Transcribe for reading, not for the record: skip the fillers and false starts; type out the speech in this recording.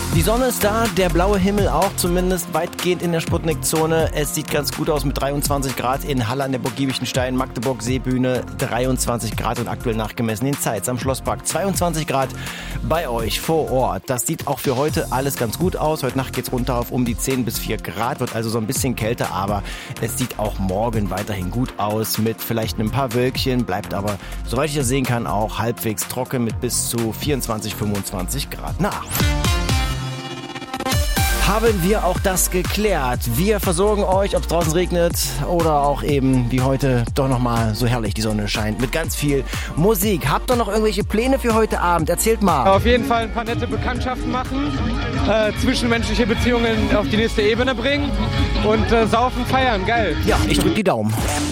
Die Sonne ist da, der blaue Himmel auch, zumindest weitgehend in der Sputnik-Zone. Es sieht ganz gut aus mit 23 Grad in Halle an der Burg Giebichenstein, Magdeburg, Seebühne, 23 Grad und aktuell nachgemessen in Zeitz am Schlosspark 22 Grad bei euch vor Ort. Das sieht auch für heute alles ganz gut aus. Heute Nacht geht's runter auf um die 10 bis 4 Grad, wird also so ein bisschen kälter, aber es sieht auch morgen weiterhin gut aus mit vielleicht ein paar Wölkchen, bleibt aber, soweit ich das sehen kann, auch halbwegs trocken mit bis zu 24, 25 Grad nach. Haben wir auch das geklärt. Wir versorgen euch, ob es draußen regnet oder auch eben wie heute doch nochmal so herrlich die Sonne scheint mit ganz viel Musik. Habt ihr noch irgendwelche Pläne für heute Abend? Erzählt mal. Auf jeden Fall ein paar nette Bekanntschaften machen, zwischenmenschliche Beziehungen auf die nächste Ebene bringen und saufen, feiern. Geil. Ja, ich drück die Daumen.